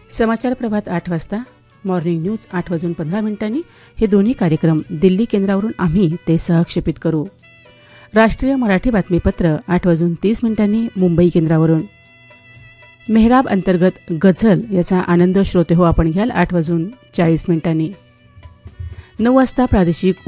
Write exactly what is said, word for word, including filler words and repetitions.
समाचार प्रभात आठ वाजता, morning news आठ वाजून पंधरा मिनिटांनी हे दोन्ही कार्यक्रम दिल्ली केंद्रावरून आम्ही ते सहक्षेपित करू. राष्ट्रीय मराठी बातमीपत्र आठ वाजून तीस मिनिटांनी मुंबई केंद्रावरून. मेहराब अंतर्गत गझल याचा आनंद श्रोते हो आपण घ्याल आठ वाजून चाळीस मिनिटांनी. नऊ वाजता प्रादेशिक